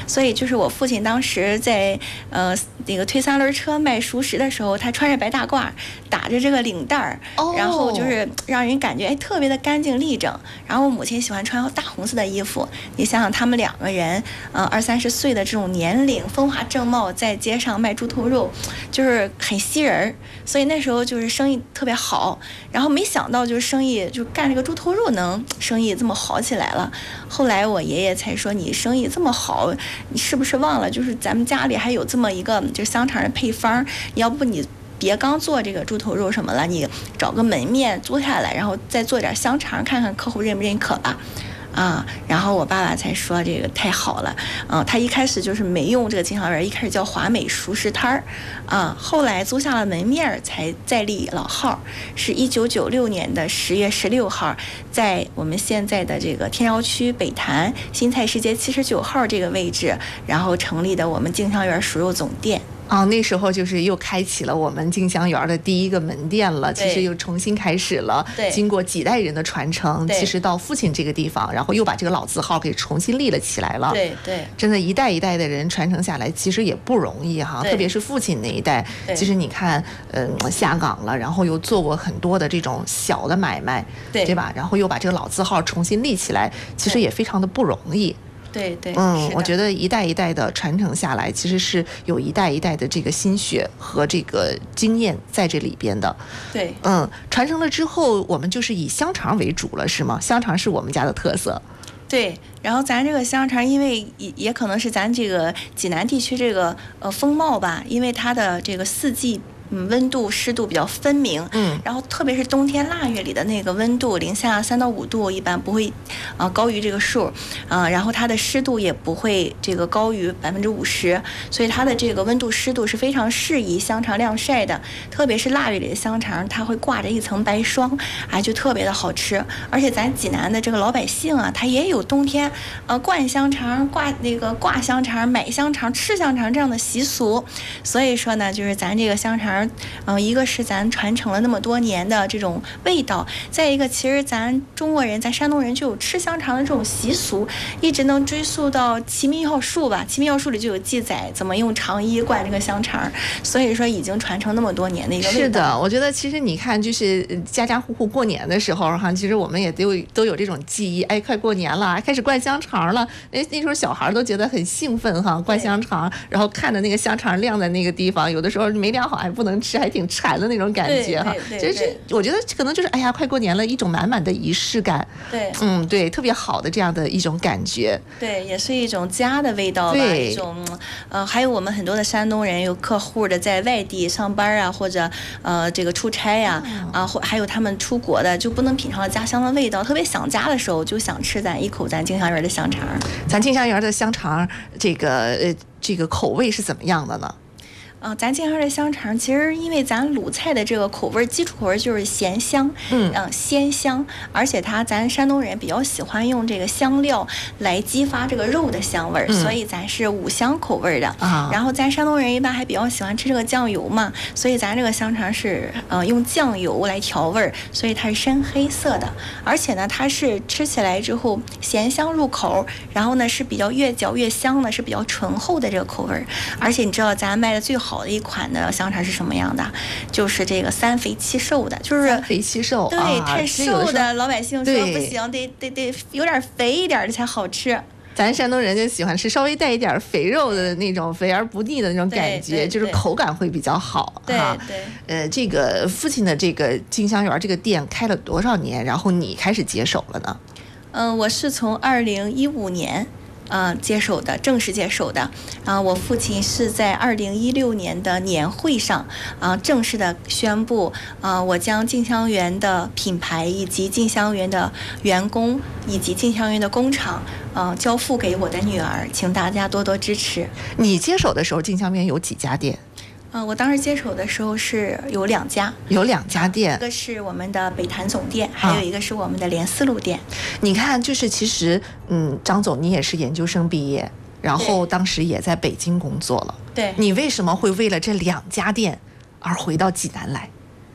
所以就是我父亲当时在那个推3轮车卖熟食的时候，他穿着白大褂，打着这个领带儿，然后就是让人感觉特别的干净利整。然后我母亲喜欢穿大红色的衣服，你想想他们2个人，20-30岁的这种年龄，风华正茂，在街上卖猪头肉，就是很吸人。所以那时候就是生意特别好，然后没想到就是生意就干这个猪头肉生意这么好起来了。后来我爷爷才说，你生意这么好，你是不是忘了就是咱们家里还有这么一个就是香肠的配方，要不你别刚做这个猪头肉什么了，你找个门面租下来，然后再做点香肠，看看客户认不认可吧。然后我爸爸才说这个太好了，他一开始就是没用这个金香园，一开始叫华美熟食摊儿，后来租下了门面才再立老号，是1996年的10月16号，在我们现在的这个天桥区北坛新菜市街79号这个位置，然后成立的我们金香园熟肉总店。 那时候就是又开启了我们金香园的第一个门店了，其实又重新开始了，经过几代人的传承，其实到父亲这个地方，然后又把这个老字号给重新立了起来了。 对， 真的一代一代的人传承下来，其实也不容易哈，特别是父亲那一代，其实你看，下岗了，然后又做过很多的这种小的买卖，对吧？然后又把这个老字号重新立起来，其实也非常的不容易。 对， 我觉得一代一代的传承下来，其实是有一代一代的这个心血和这个经验在这里边的。 对， 传承了之后，我们就是以香肠为主了，是吗？香肠是我们家的特色。 对，然后咱这个香肠，因为也可能是咱这个济南地区这个风貌吧，因为它的这个4季。温度湿度比较分明，然后特别是冬天腊月里的那个温度，零下3到5度，一般不会高于这个数，然后它的湿度也不会这个高于50%，所以它的这个温度湿度是非常适宜香肠晾晒的。特别是腊月里的香肠，它会挂着一层白霜，就特别的好吃。而且咱济南的这个老百姓啊，他也有冬天灌香肠、挂香肠、买香肠、吃香肠这样的习俗。所以说呢，就是咱这个香肠。一个是咱传承了那么多年的这种味道，再一个其实咱中国人，咱山东人就有吃香肠的这种习俗，一直能追溯到《齐民要术》吧，《齐民要术》里就有记载怎么用肠衣灌这个香肠，所以说已经传承那么多年的一个味道。 是的，我觉得其实你看，就是家家户户过年的时候哈，其实我们也都有这种记忆，快过年了，开始灌香肠了，那时候小孩都觉得很兴奋哈，灌香肠，然后看着那个香肠晾在那个地方，有的时候没晾好还不能吃，还挺馋的那种感觉哈。就是我觉得可能就是快过年了，一种满满的仪式感。对，特别好的这样的一种感觉。 对，也是一种家的味道吧，一种还有我们很多的山东人有客户的在外地上班啊，或者这个出差呀，还有他们出国的就不能品尝家乡的味道，特别想家的时候就想吃一口咱金香园的香肠。 咱金香园的香肠这个口味是怎么样的呢？ 咱金香园的香肠，其实因为咱鲁菜的这个口味，基础口味就是咸香，鲜香，而且咱山东人比较喜欢用这个香料来激发这个肉的香味，所以咱是5香口味的。然后咱山东人一般还比较喜欢吃这个酱油嘛，所以咱这个香肠是用酱油来调味，所以它是深黑色的，而且呢，它是吃起来之后咸香入口，然后呢是比较越嚼越香的，是比较醇厚的这个口味。而且你知道咱卖的最好的一款的香肠是什么样的？就是这个3肥7瘦的，就是 3肥7瘦， 对，太瘦的老百姓说不行，得有点肥一点的才好吃。 咱山东人就喜欢吃稍微带一点肥肉的那种肥而不腻的那种感觉，就是口感会比较好。 对， 这个父亲的这个金香园这个店开了多少年？然后你开始接手了呢？ 我是从2015年。正式接手的。我父亲是在2016年的年会上，正式的宣布，我将金香园的品牌以及金香园的员工以及金香园的工厂，交付给我的女儿，请大家多多支持。 你接手的时候，金香园有几家店？ 我当时接手的时候是有2家， 有2家店， 一个是我们的北坛总店，还有一个是我们的联4路店。 你看，就是其实，张总，你也是研究生毕业，然后当时也在北京工作了。 对， 你为什么会为了这2家店而回到济南来？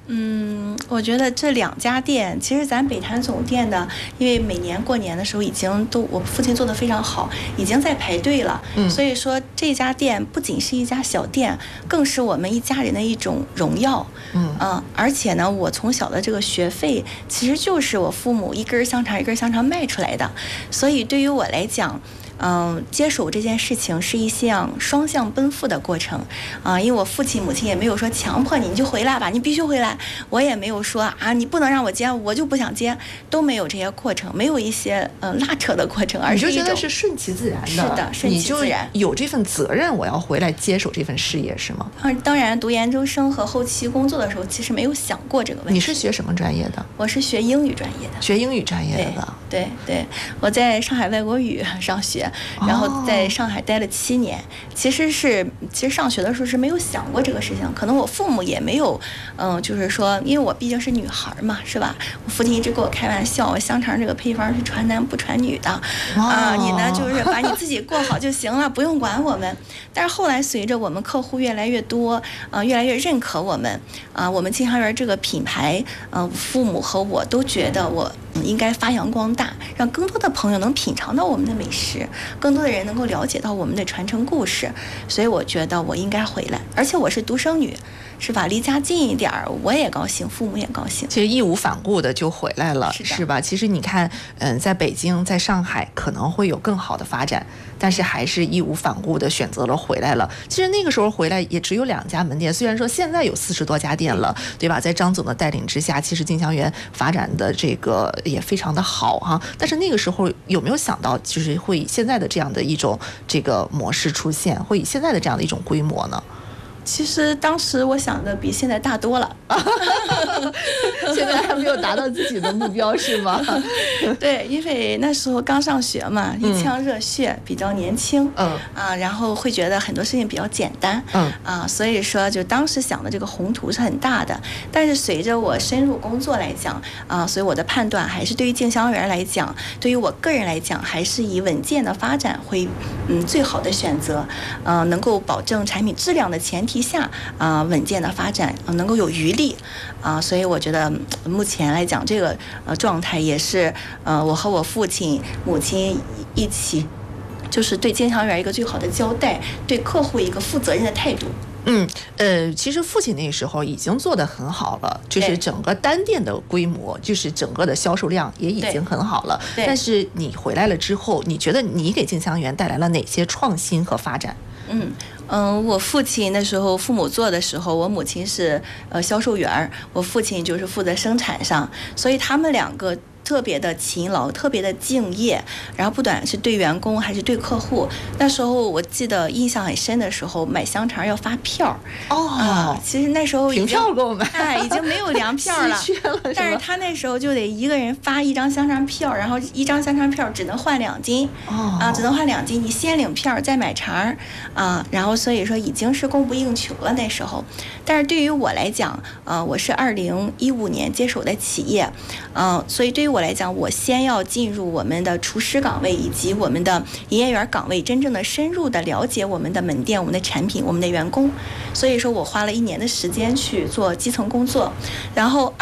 我觉得这2家店，其实咱北坛总店的，因为每年过年的时候已经都我父亲做得非常好，已经在排队了。所以说这家店不仅是一家小店，更是我们一家人的一种荣耀。而且呢，我从小的这个学费，其实就是我父母一根香肠一根香肠卖出来的，所以对于我来讲。接手这件事情是一项双向奔赴的过程因为我父亲母亲也没有说强迫你就回来吧，你必须回来，我也没有说你不能让我接，我就不想接，都没有这些过程，没有一些拉扯的过程，而是一种你就觉得是顺其自然的， 是的，顺其自然， 你就有这份责任，我要回来接手这份事业，是吗？ 当然，读研究生和后期工作的时候，其实没有想过这个问题。 你是学什么专业的？ 我是学英语专业的。 学英语专业的。 对，我在上海外国语上学，然后在上海待了7年。其实上学的时候是没有想过这个事情，可能我父母也没有，就是说，因为我毕竟是女孩嘛，是吧？我父亲一直跟我开玩笑，香肠这个配方是传男不传女的，你呢就是把你自己过好就行了，不用管我们。但是后来随着我们客户越来越多，越来越认可我们，我们金香园这个品牌，父母和我都觉得我应该发扬光大，让更多的朋友能品尝到我们的美食，更多的人能够了解到我们的传承故事，所以我觉得我应该回来，而且我是独生女，是吧？离家近一点我也高兴，父母也高兴。 其实义无反顾的就回来了，是吧？其实你看，在北京、在上海可能会有更好的发展，但是还是义无反顾的选择了回来了。其实那个时候回来也只有2家门店，虽然说现在有40多家店了，对吧？在张总的带领之下，其实金香园发展的这个也非常的好哈。但是那个时候有没有想到，就是会以现在的这样的一种这个模式出现，会以现在的这样的一种规模呢？ 其实当时我想的比现在大多了现在还没有达到自己的目标是吗？ 对，因为那时候刚上学嘛，一腔热血，比较年轻，然后会觉得很多事情比较简单，所以说就当时想的这个宏图是很大的。但是随着我深入工作来讲，所以我的判断还是对于静香园来讲，对于我个人来讲，还是以稳健的发展会最好的选择，能够保证产品质量的前提下，稳健的发展，能够有余力，所以我觉得目前来讲，这个状态也是我和我父亲、母亲一起，就是对金香园一个最好的交代，对客户一个负责任的态度。 其实父亲那时候已经做得很好了，就是整个单店的规模，就是整个的销售量也已经很好了。但是你回来了之后，你觉得你给静香园带来了哪些创新和发展？ 我父亲那时候父母做的时候，我母亲是销售员，我父亲就是负责生产上，所以他们2个特别的勤劳，特别的敬业，然后不管是对员工还是对客户，那时候我记得印象很深的时候，买香肠要发票其实那时候凭票给我买， 已经没有粮票了，但是他那时候就得一个人发1张香肠票，然后1张香肠票只能换2斤，只能换2斤，你先领票再买肠然后所以说已经是供不应求了那时候。但是对于我来讲，我是2015年接手的企业，所以对于我来讲，我先要进入我们的厨师岗位以及我们的营业员岗位，真正的深入的了解我们的门店、我们的产品、我们的员工。所以说我花了1年的时间去做基层工作，然后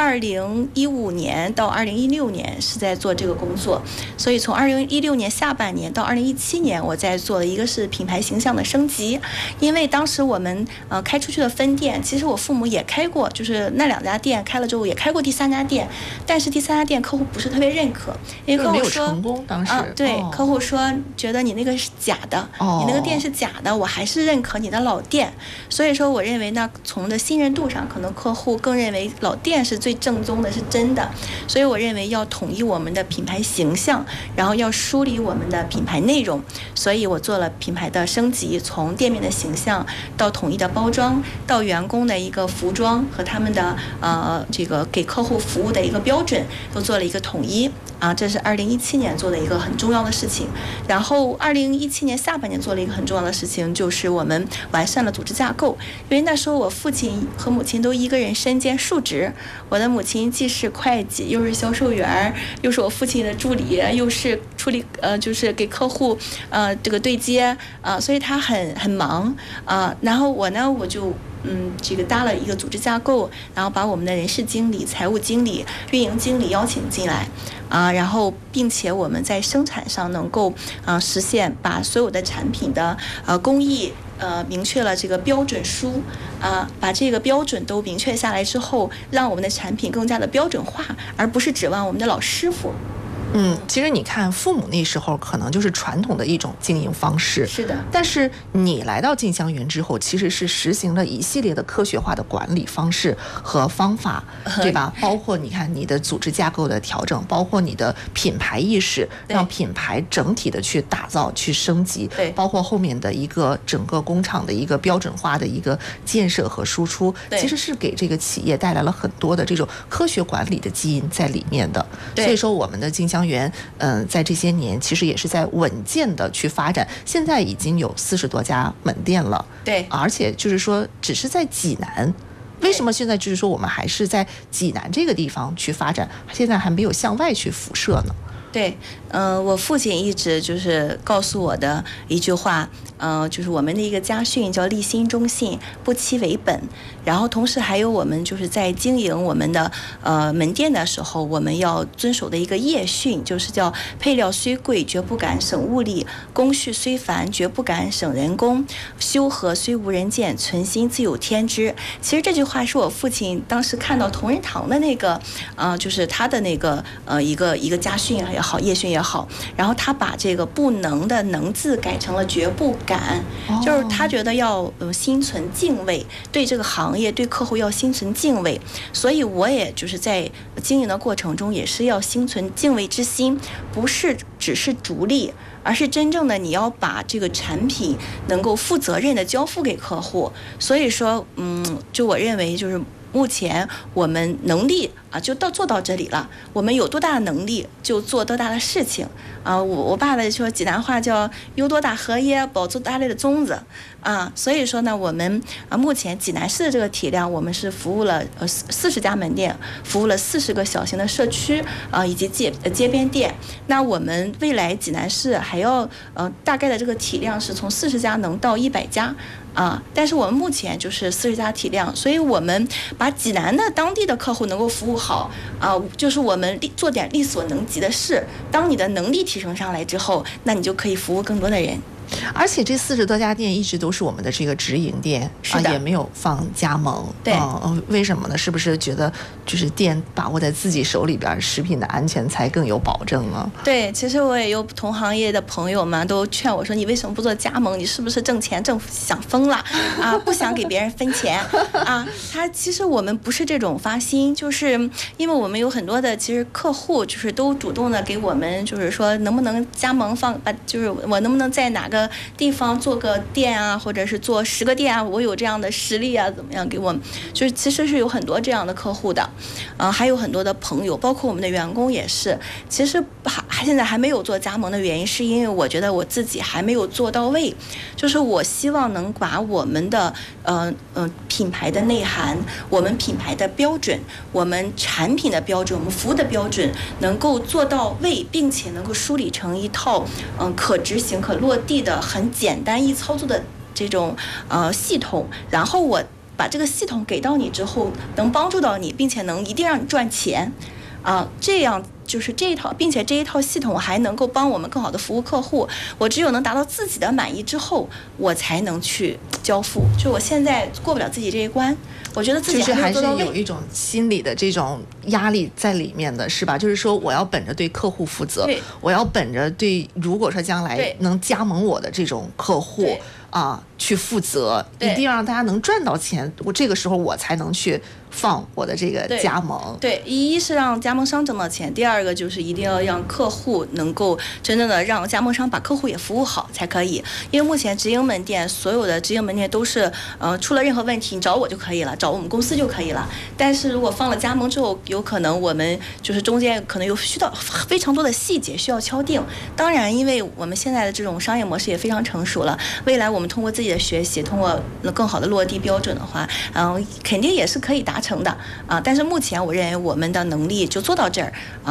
2015年到2016年是在做这个工作，所以从2016年下半年到2017年，我在做的一个是品牌形象的升级。因为当时我们开出去的分店，其实我父母也开过，就是那2家店开了之后也开过第3家店，但是第3家店客户不是特别认可，因为客户说成功当时对，客户说觉得你那个是假的，你那个店是假的，我还是认可你的老店。所以说我认为呢，从的信任度上，可能客户更认为老店是最正宗的，是真的。所以我认为要统一我们的品牌形象，然后要梳理我们的品牌内容，所以我做了品牌的升级，从店面的形象到统一的包装，到员工的一个服装和他们的这个给客户服务的一个标准都做了一个统一这是2017年做的一个很重要的事情。然后2017年下半年做了一个很重要的事情，就是我们完善了组织架构。因为那时候我父亲和母亲都一个人身兼数职，我的母亲既是会计，又是销售员，又是我父亲的助理，又是处理就是给客户这个对接所以他很忙然后我呢，我就这个搭了一个组织架构，然后把我们的人事经理、财务经理、运营经理邀请进来，然后并且我们在生产上能够实现把所有的产品的工艺明确了这个标准书，把这个标准都明确下来之后，让我们的产品更加的标准化，而不是指望我们的老师傅。 其实你看，父母那时候可能就是传统的一种经营方式， 是的。 但是你来到静香园之后，其实是实行了一系列的科学化的管理方式和方法，对吧？包括你看你的组织架构的调整，包括你的品牌意识，让品牌整体的去打造、去升级， 对， 包括后面的一个整个工厂的一个标准化的一个建设和输出，其实是给这个企业带来了很多的这种科学管理的基因在里面的。所以说，我们的静香园在这些年其实也是在稳健的去发展，现在已经有40多家门店了， 对， 而且就是说只是在济南，为什么现在就是说我们还是在济南这个地方去发展，现在还没有向外去辐射呢？ 对，我父亲一直就是告诉我的一句话，就是我们的一个家训叫立心忠信，不欺为本。然后同时还有我们就是在经营我们的门店的时候，我们要遵守的一个业训，就是叫配料虽贵，绝不敢省物力；工序虽繁，绝不敢省人工；修和虽无人见，存心自有天知。其实这句话是我父亲当时看到同仁堂的那个就是他的那个一个家训也好，业训也好，然后他把这个不能的能字改成了绝不敢，就是他觉得要心存敬畏，对这个行业对客户要心存敬畏，所以我也就是在经营的过程中也是要心存敬畏之心，不是只是逐利，而是真正的你要把这个产品能够负责任的交付给客户。所以说就我认为就是目前我们能力就做到这里了，我们有多大的能力就做多大的事情我爸爸说济南话叫有多大荷叶保住大类的粽子所以说呢，我们目前济南市的这个体量，我们是服务了40家门店，服务了40个小型的社区以及街边店。那我们未来济南市还要大概的这个体量是从40家能到100家。但是我们目前就是40家体量，所以我们把济南的当地的客户能够服务好就是我们做点力所能及的事。当你的能力提升上来之后，那你就可以服务更多的人。 而且这40多家店一直都是我们的这个直营店也没有放加盟。 对， 为什么呢？是不是觉得就是店把握在自己手里边，食品的安全才更有保证呢？对， 其实我也有同行业的朋友们都劝我说，你为什么不做加盟？你是不是挣钱想疯了不想给别人分钱其实我们不是这种发心，就是因为我们有很多的其实客户就是都主动的给我们，就是说能不能加盟就是我能不能在哪个地方做个店或者是做10个店我有这样的实力怎么样给我们，就是其实是有很多这样的客户的还有很多的朋友，包括我们的员工也是。其实现在还没有做加盟的原因，是因为我觉得我自己还没有做到位，就是我希望能把我们的品牌的内涵，我们品牌的标准，我们产品的标准，我们服务的标准能够做到位，并且能够梳理成一套可执行可落地的很简单易操作的这种系统，然后我把这个系统给到你之后，能帮助到你，并且一定让你赚钱这样就是这一套，并且这一套系统还能够帮我们更好的服务客户。我只有能达到自己的满意之后，我才能去交付。就我现在过不了自己这一关，我觉得自己还是有一种心理的这种压力在里面的，是吧？就是说我要本着对客户负责，我要本着对如果说将来能加盟我的这种客户去负责，一定让大家能赚到钱，我这个时候我才能去放我的这个加盟。 对，一是让加盟商挣到钱，第二个就是一定要让客户能够真正的让加盟商把客户也服务好才可以。因为目前直营门店所有的直营门店都是出了任何问题你找我就可以了，找我们公司就可以了。但是如果放了加盟之后，有可能我们就是中间可能有需要非常多的细节需要敲定。当然因为我们现在的这种商业模式也非常成熟了，未来我们通过自己的学习，通过更好的落地标准的话肯定也是可以达成的但是目前我认为我们的能力就做到这儿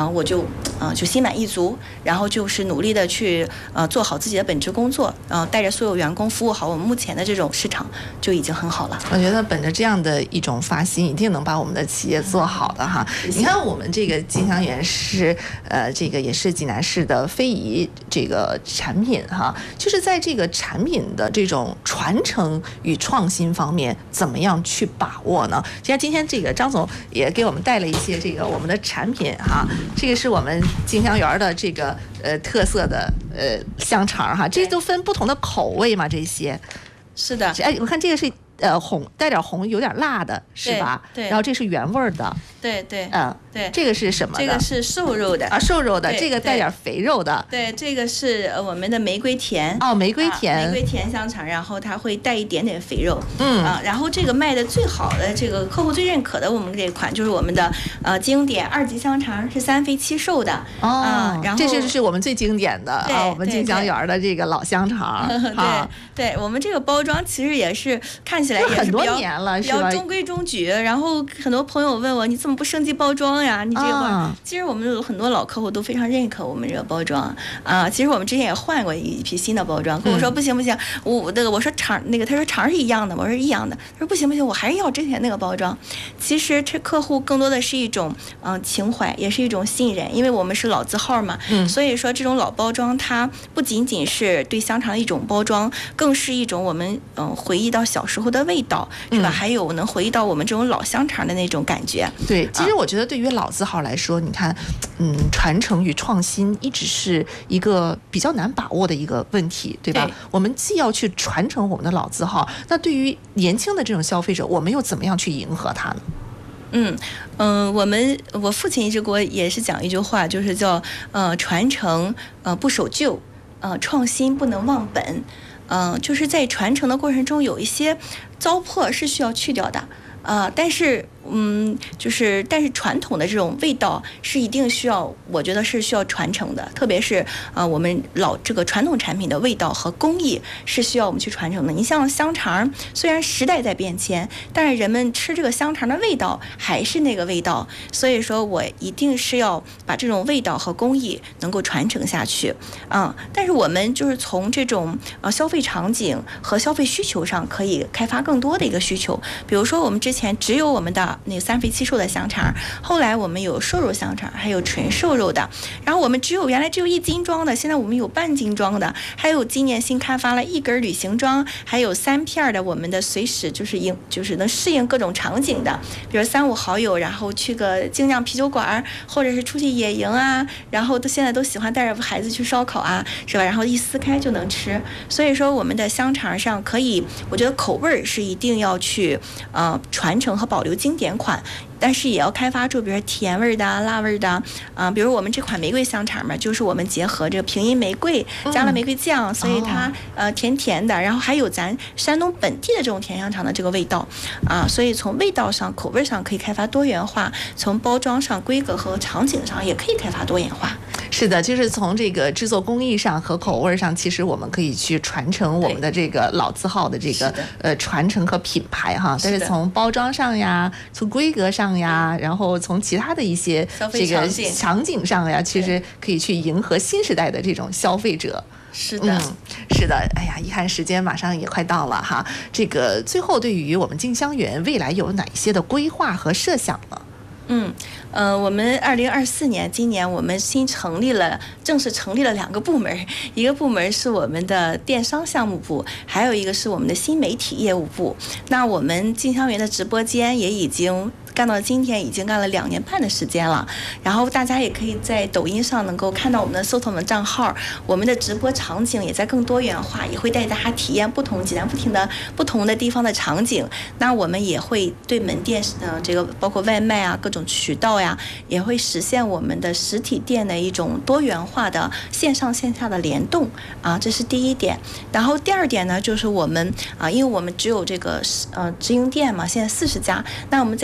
我就心满意足，然后就是努力的去做好自己的本职工作，带着所有员工服务好我们目前的这种市场就已经很好了。 我觉得本着这样的一种发心，一定能把我们的企业做好的哈。你看我们这个金香园是这个也是济南市的非遗这个产品哈，就是在这个产品的这种传承与创新方面，怎么样去把握呢？既然今天这个张总也给我们带了一些这个我们的产品哈，这个是我们金香园的这个特色的香肠哈，这都分不同的口味嘛，这些是的。 哎，我看这个是红，带点红，有点辣的是吧？ 对。 然后这是原味的。 对。对， 这个是什么的？ 这个是瘦肉的瘦肉的，这个带点肥肉的。 对，这个是我们的玫瑰甜。 玫瑰甜， 玫瑰甜香肠，然后它会带一点点肥肉。然后这个卖的最好的，这个客户最认可的，我们这款就是我们的经典2级香肠，是3肥7瘦的。然后这就是我们最经典的我们金香园的这个老香肠。 对，我们这个包装其实也是看起来也是很多年了， 比较中规中矩。然后很多朋友问我，你怎么不升级包装呀？你这个其实我们有很多老客户都非常认可我们这个包装其实我们之前也换过一批新的包装，跟我说不行，我说肠那个，他说肠是一样的，我说一样的，他说不行，我还是要之前那个包装。其实这客户更多的是一种情怀，也是一种信任，因为我们是老字号嘛，所以说这种老包装它不仅仅是对香肠的一种包装，更是一种我们回忆到小时候的味道，是吧？还有能回忆到我们这种老香肠的那种感觉。 对，其实我觉得对于老字号来说，你看，传承与创新一直是一个比较难把握的一个问题，对吧？我们既要去传承我们的老字号，那对于年轻的这种消费者，我们又怎么样去迎合他呢？ 我父亲一直给我也是讲一句话，就是叫传承不守旧，创新不能忘本。就是在传承的过程中，有一些糟粕是需要去掉的。但是传统的这种味道是一定需要，我觉得是需要传承的，特别是我们这个传统产品的味道和工艺是需要我们去传承的。你像香肠，虽然时代在变迁，但是人们吃这个香肠的味道还是那个味道，所以说我一定是要把这种味道和工艺能够传承下去。但是我们就是从这种消费场景和消费需求上可以开发更多的一个需求，比如说我们之前只有我们的那个3肥7瘦的香肠，后来我们有瘦肉香肠，还有纯瘦肉的，然后我们原来只有1斤装的，现在我们有半斤装的，还有今年新开发了1根旅行装，还有3片的我们的随时就是能适应各种场景的，比如3、5好友然后去个精酿啤酒馆，或者是出去野营然后现在都喜欢带着孩子去烧烤是吧？然后一撕开就能吃。所以说我们的香肠上可以，我觉得口味是一定要去传承和保留经典款，但是也要开发出比如说甜味的、辣味的比如我们这款玫瑰香肠嘛，就是我们结合这个平阴玫瑰加了玫瑰酱，所以它甜甜的，然后还有咱山东本地的这种甜香肠的这个味道所以从味道上、口味上可以开发多元化，从包装上、规格和场景上也可以开发多元化。 是的，就是从这个制作工艺上和口味上，其实我们可以去传承我们的这个老字号的这个传承和品牌哈。但是从包装上呀，从规格上呀，然后从其他的一些这个场景上呀，其实可以去迎合新时代的这种消费者。 是的， 是的。哎呀，一看时间马上也快到了哈。这个最后对于我们金香园未来有哪一些的规划和设想呢？ 我们2024年今年我们正式成立了2个部门，一个部门是我们的电商项目部，还有一个是我们的新媒体业务部。那我们金香园的直播间也已经干到今天，已经干了2年半的时间了。然后大家也可以在抖音上能够看到我们的搜索的账号，我们的直播场景也在更多元化，也会带大家体验济南不同的地方的场景。那我们也会对门店这个包括外卖各种渠道也会实现我们的实体店的一种多元化的线上线下的联动这是第一点。然后第二点呢，就是我们因为我们只有这个直营店嘛，现在40家，那我们在直营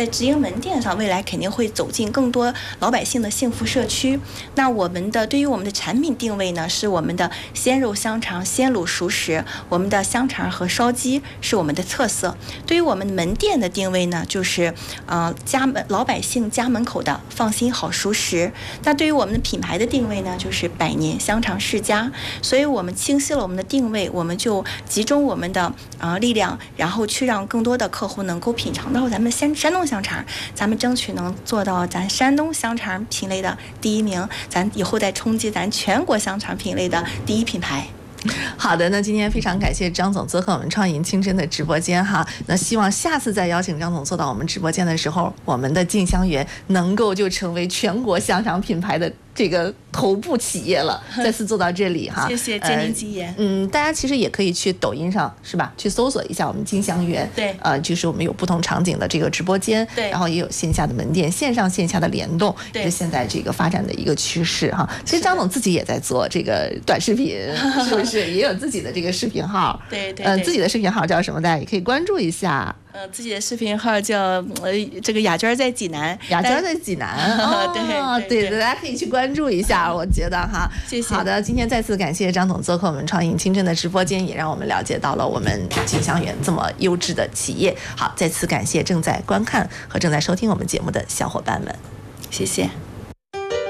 门店上，未来肯定会走进更多老百姓的幸福社区。那对于我们的产品定位呢，是我们的鲜肉香肠、鲜卤熟食，我们的香肠和烧鸡是我们的特色。对于我们门店的定位呢，就是老百姓家门口的放心好熟食。那对于我们的品牌的定位呢，就是百年香肠世家。所以我们清晰了我们的定位，我们就集中我们的力量，然后去让更多的客户能够品尝到咱们山东香肠，咱们争取能做到咱山东香肠品类的第1名，咱以后再冲击咱全国香肠品类的第1品牌。 好的，那今天非常感谢张总做客我们创银清真的直播间哈。那希望下次再邀请张总坐到我们直播间的时候，我们的静香园能够就成为全国香肠品牌的这个头部企业了。再次做到这里哈， 谢谢，借您吉言。 大家其实也可以去抖音上是吧，去搜索一下我们静香园。 对， 就是我们有不同场景的这个直播间， 对， 然后也有线下的门店，线上线下的联动， 对， 是现在这个发展的一个趋势哈。其实张总自己也在做这个短视频，是不是？也有自己的这个视频号。 对， 自己的视频号叫什么？大家也可以关注一下。 自己的视频号叫这个雅娟在济南， 雅娟在济南，对，大家可以去关注一下，我觉得哈。 谢谢。 好的，今天再次感谢张总做客我们创银清真的直播间，也让我们了解到了我们静香园这么优质的企业。好，再次感谢正在观看和正在收听我们节目的小伙伴们， 谢谢。